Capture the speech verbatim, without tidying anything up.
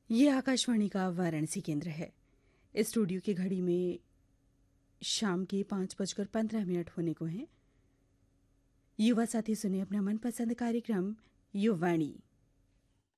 ये आकाशवाणी का वाराणसी केंद्र है। स्टूडियो की घड़ी में शाम के पाँच बजकर पंद्रह मिनट होने को हैं। युवा साथी सुने अपना मनपसंद कार्यक्रम युवाणी।